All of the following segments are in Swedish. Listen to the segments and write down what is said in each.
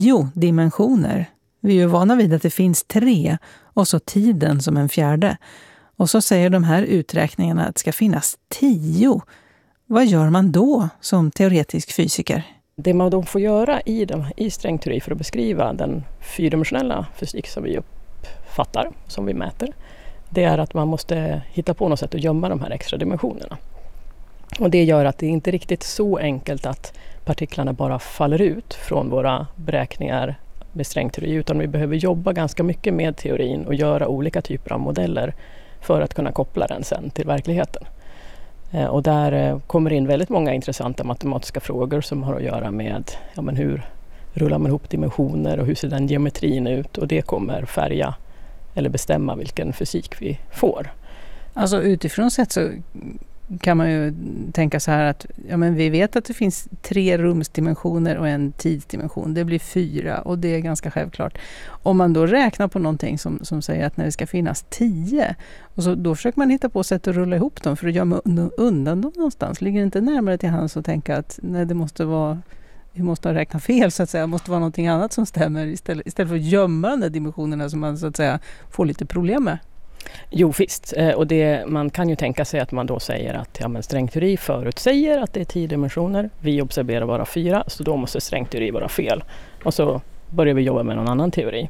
10 dimensioner. Vi är ju vana vid att det finns 3 och så tiden som en 4:e. Och så säger de här uträkningarna att det ska finnas 10. Vad gör man då som teoretisk fysiker? Det man då får göra i strängteori för att beskriva den 4-dimensionella fysik som vi uppfattar, som vi mäter, det är att man måste hitta på något sätt att gömma de här extra dimensionerna. Och det gör att det inte är riktigt så enkelt att partiklarna bara faller ut från våra beräkningar med strängteori, utan vi behöver jobba ganska mycket med teorin och göra olika typer av modeller för att kunna koppla den sen till verkligheten. Och där kommer in väldigt många intressanta matematiska frågor som har att göra med hur rullar man ihop dimensioner och hur ser den geometrin ut, och det kommer färga eller bestämma vilken fysik vi får. Alltså utifrån sett så kan man ju tänka så här att vi vet att det finns 3 rumsdimensioner och en tidsdimension. Det blir 4 och det är ganska självklart. Om man då räknar på någonting som säger att när det ska finnas 10 och så då försöker man hitta på sätt att rulla ihop dem för att gömma undan dem någonstans. Ligger det inte närmare till hands att tänka att nej, det måste vara, vi måste ha räknat fel så att säga. Det måste vara någonting annat som stämmer istället för att gömma de där dimensionerna som man så att säga får lite problem med. Jo visst, och man kan ju tänka sig att man då säger att strängteori förutsäger att det är 10 dimensioner, vi observerar bara 4, så då måste strängteori vara fel. Och så börjar vi jobba med någon annan teori.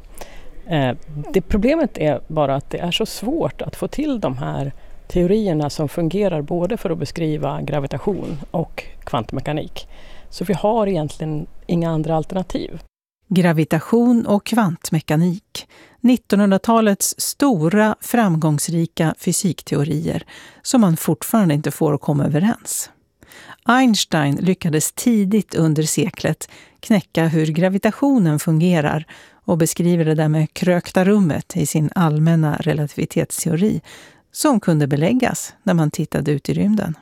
Det problemet är bara att det är så svårt att få till de här teorierna som fungerar både för att beskriva gravitation och kvantmekanik. Så vi har egentligen inga andra alternativ. Gravitation och kvantmekanik, 1900-talets stora framgångsrika fysikteorier som man fortfarande inte får att komma överens. Einstein lyckades tidigt under seklet knäcka hur gravitationen fungerar och beskriver det där med krökta rummet i sin allmänna relativitetsteori som kunde beläggas när man tittade ut i rymden.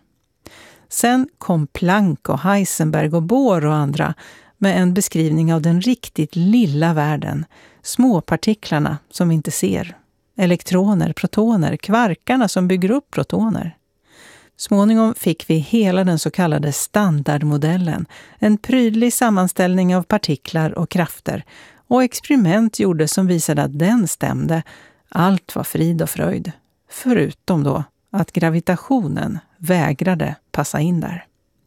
Sen kom Planck och Heisenberg och Bohr och andra med en beskrivning av den riktigt lilla världen, småpartiklarna som vi inte ser, elektroner, protoner, kvarkarna som bygger upp protoner. Småningom fick vi hela den så kallade standardmodellen, en prydlig sammanställning av partiklar och krafter, och experiment gjordes som visade att den stämde. Allt var frid och fröjd, förutom då att gravitationen vägrade passa in där.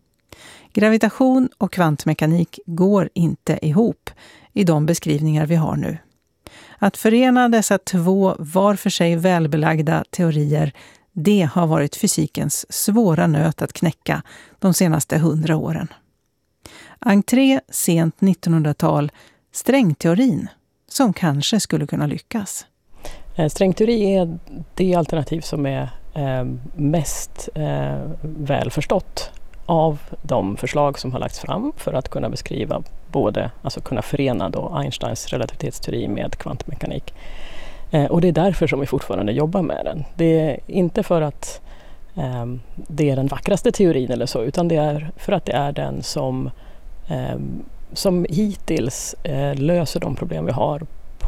Gravitation och kvantmekanik går inte ihop i de beskrivningar vi har nu. Att förena dessa 2 var för sig välbelagda teorier, det har varit fysikens svåra nöt att knäcka de senaste 100 åren. Entré sent 1900-tal, strängteorin, som kanske skulle kunna lyckas. Strängteori är det alternativ som är mest välförstått av de förslag som har lagts fram för att kunna beskriva kunna förena då Einsteins relativitetsteori med kvantmekanik. Och det är därför som vi fortfarande jobbar med den. Det är inte för att det är den vackraste teorin eller så, utan det är för att det är den som hittills löser de problem vi har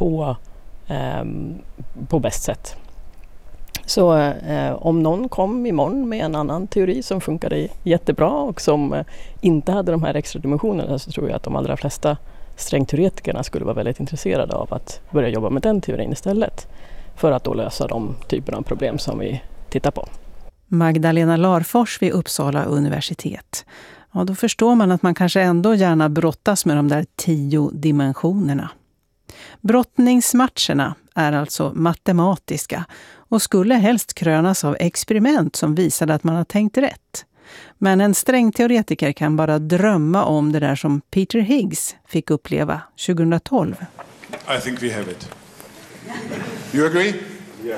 på bäst sätt. Så om någon kom imorgon med en annan teori som funkade jättebra och som inte hade de här extra dimensionerna, så tror jag att de allra flesta strängteoretikerna skulle vara väldigt intresserade av att börja jobba med den teorin istället för att då lösa de typerna av problem som vi tittar på. Magdalena Larfors vid Uppsala universitet. Ja, då förstår man att man kanske ändå gärna brottas med de där 10 dimensionerna. Brottningsmatcherna är alltså matematiska och skulle helst krönas av experiment som visade att man har tänkt rätt. Men en strängteoretiker kan bara drömma om det där som Peter Higgs fick uppleva 2012. I think we have it. You agree? Yeah.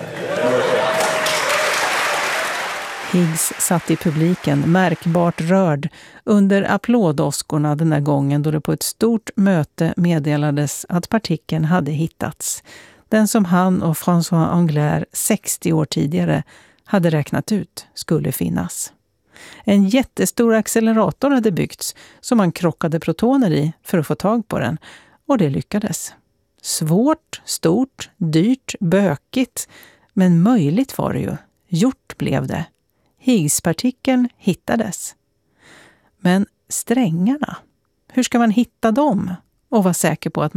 Higgs satt i publiken, märkbart rörd, under applådåskorna den där gången då det på ett stort möte meddelades att partikeln hade hittats. Den som han och François Englert 60 år tidigare hade räknat ut skulle finnas. En jättestor accelerator hade byggts som man krockade protoner i för att få tag på den, och det lyckades. Svårt, stort, dyrt, bökigt, men möjligt var det ju. Gjort blev det. Higgspartikeln hittades. Men strängarna, hur ska man hitta dem? och vara säker på att